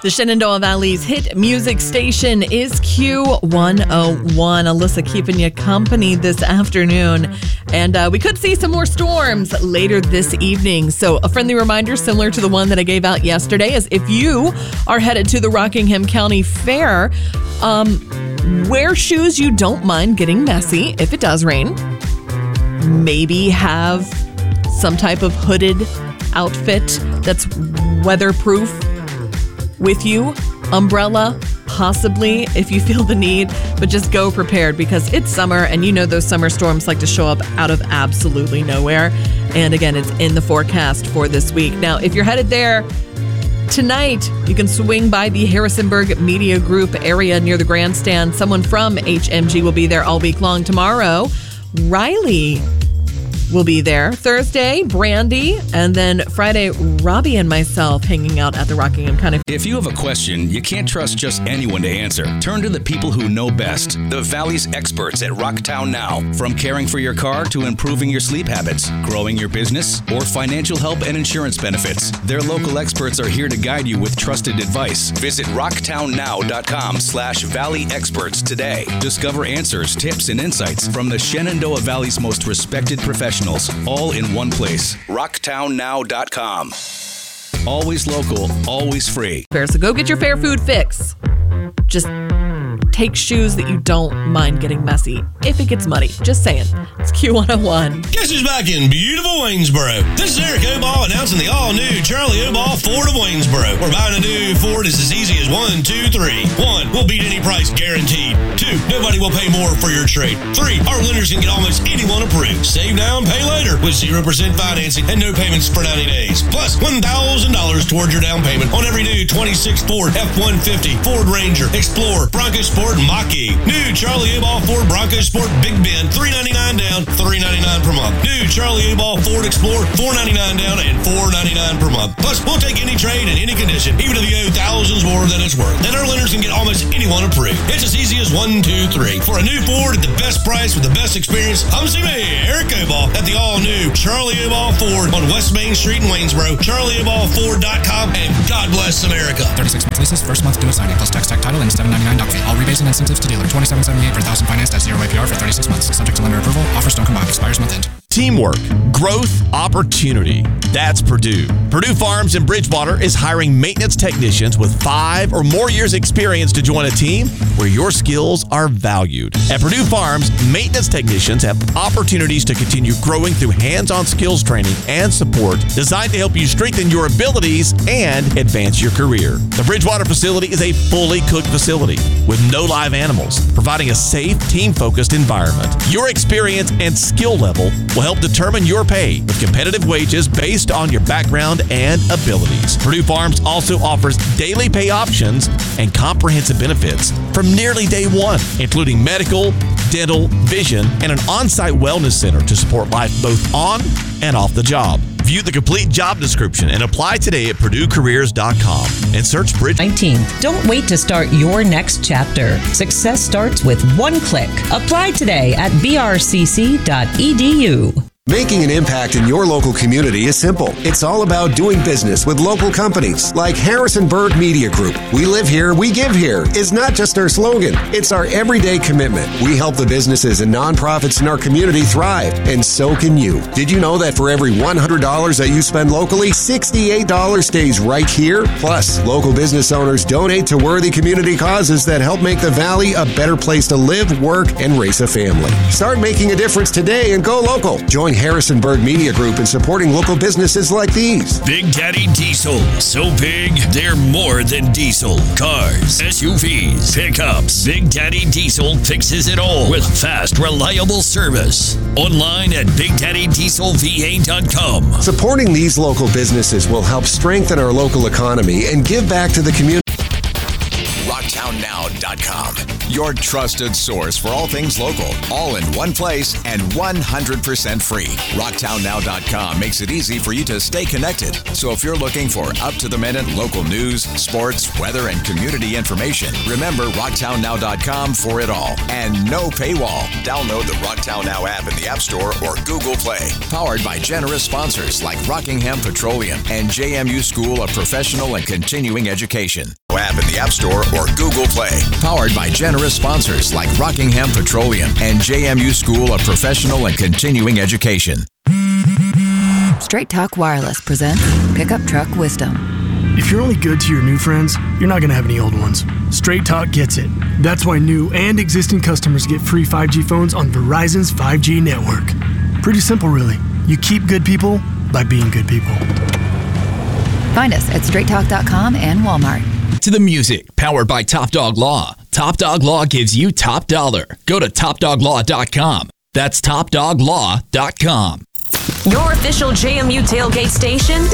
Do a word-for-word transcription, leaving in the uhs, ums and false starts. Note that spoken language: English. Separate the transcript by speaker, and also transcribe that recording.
Speaker 1: The Shenandoah Valley's hit music station is Q one oh one. Alyssa keeping you company this afternoon. And uh, we could see some more storms later this evening. So a friendly reminder similar to the one that I gave out yesterday is if you are headed to the Rockingham County Fair, um, wear shoes you don't mind getting messy if it does rain. Maybe have some type of hooded outfit that's weatherproof with you, umbrella, possibly if you feel the need, but just go prepared because it's summer and you know those summer storms like to show up out of absolutely nowhere. And again, it's in the forecast for this week. Now, if you're headed there tonight, you can swing by the Harrisonburg Media Group area near the grandstand. Someone from H M G will be there all week long. Tomorrow, Riley will be there. Thursday, Brandy, and then Friday, Robbie and myself hanging out at the Rockingham County.
Speaker 2: If you have a question, you can't trust just anyone to answer. Turn to the people who know best, the Valley's experts at Rocktown Now. From caring for your car to improving your sleep habits, growing your business, or financial help and insurance benefits, their local experts are here to guide you with trusted advice. Visit rocktownnow.com slash Valley Experts today. Discover answers, tips, and insights from the Shenandoah Valley's most respected professionals. All in one place. rocktown now dot com. Always local, always free.
Speaker 1: So go get your fair food fix. Just take shoes that you don't mind getting messy if it gets muddy. Just saying. It's Q one oh one.
Speaker 3: Guess who's back in beautiful Waynesboro? This is Eric Oball announcing the all-new Charlie Oball Ford of Waynesboro. Where buying a new Ford is as easy as one, two, three. One, we'll beat any price guaranteed. Two, nobody will pay more for your trade. Three, our lenders can get almost anyone approved. Save now and pay later with zero percent financing and no payments for ninety days. Plus one thousand dollars towards your down payment on every new twenty-six Ford F one fifty, Ford Ranger, Explorer, Bronco Sport, and Mach-E. New Charlie Oball Ford Bronco Sport Big Bend, three ninety-nine down, three ninety-nine per month. New Charlie Oball Ford Explorer, four ninety-nine down and four ninety-nine per month. Plus, we'll take any trade in any condition, even if you owe thousands more than it's worth. And our lenders can get almost anyone approved. It's as easy as one, two, three. For a new Ford at the best price with the best experience, come see me, Eric Oball, at the all-new Charlie Oball Ford on West Main Street in Waynesboro, charlie oball ford dot com, and God bless America.
Speaker 4: thirty-six month leases, first month due at signing, plus tax, tag title, and seven ninety-nine doc fee. All rebates and incentives to dealer. twenty-seven seventy-eight per thousand financed at zero A P R for thirty-six months. Subject to lender approval. Offers don't combine. Expires month end.
Speaker 5: Teamwork, growth, opportunity. That's Purdue. Purdue Farms in Bridgewater is hiring maintenance technicians with five or more years experience to join a team where your skills are valued. At Purdue Farms, maintenance technicians have opportunities to continue growing through hands-on skills training and support designed to help you strengthen your abilities and advance your career. The Bridgewater facility is a fully cooked facility with no live animals, providing a safe, team-focused environment. Your experience and skill level will help determine your pay with competitive wages based on your background and abilities. Purdue Farms also offers daily pay options and comprehensive benefits from nearly day one, including medical, dental, vision, and an on-site wellness center to support life both on and off the job. View the complete job description and apply today at purdue careers dot com and search Bridge.
Speaker 6: nineteenth. Don't wait to start your next chapter. Success starts with one click. Apply today at b r c c dot e d u.
Speaker 7: Making an impact in your local community is simple. It's all about doing business with local companies like Harrisonburg Media Group. We live here, we give here is not just our slogan. It's our everyday commitment. We help the businesses and nonprofits in our community thrive, and so can you. Did you know that for every one hundred dollars that you spend locally, sixty-eight dollars stays right here? Plus, local business owners donate to worthy community causes that help make the Valley a better place to live, work, and raise a family. Start making a difference today and go local. Join Harrisonburg Media Group in supporting local businesses like these.
Speaker 8: Big Daddy Diesel. So big, they're more than diesel. Cars, S U Vs, pickups. Big Daddy Diesel fixes it all with fast, reliable service. Online at big daddy diesel v a dot com.
Speaker 7: Supporting these local businesses will help strengthen our local economy and give back to the community.
Speaker 9: town now dot com. Your trusted source for all things local, all in one place and one hundred percent free. rocktown now dot com makes it easy for you to stay connected. So if you're looking for up-to-the-minute local news, sports, weather, and community information, remember rocktown now dot com for it all. And no paywall. Download the Rocktown Now app in the App Store or Google Play. Powered by generous sponsors like Rockingham Petroleum and J M U School of Professional and Continuing Education. App in the App Store or Google Play. Powered by generous sponsors like Rockingham Petroleum and J M U School of Professional and Continuing Education.
Speaker 10: Straight Talk Wireless presents Pickup Truck Wisdom.
Speaker 11: If you're only good to your new friends, you're not going to have any old ones. Straight Talk gets it. That's why new and existing customers get free five G phones on Verizon's five G network. Pretty simple, really. You keep good people by being good people.
Speaker 10: Find us at straight talk dot com and Walmart.
Speaker 12: To the music, powered by Top Dog Law. Top Dog Law gives you top dollar. Go to top dog law dot com. That's top dog law dot com.
Speaker 13: Your official J M U tailgate station